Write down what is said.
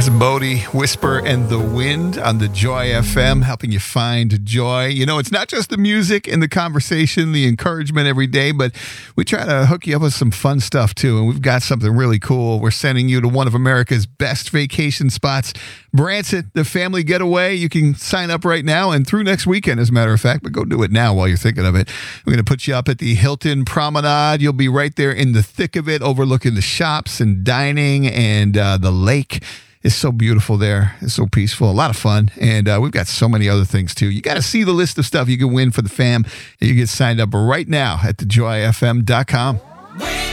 That's Bodie, Whisper, and the Wind on the Joy FM, helping you find joy. You know, it's not just the music and the conversation, the encouragement every day, but we try to hook you up with some fun stuff too. And we've got something really cool. We're sending you to one of America's best vacation spots, Branson, the family getaway. You can sign up right now and through next weekend, as a matter of fact, but go do it now while you're thinking of it. We're going to put you up at the Hilton Promenade. You'll be right there in the thick of it, overlooking the shops and dining and the lake. It's so beautiful there. It's so peaceful. A lot of fun. And we've got so many other things, too. You got to see the list of stuff you can win for the fam. And you get signed up right now at thejoyfm.com.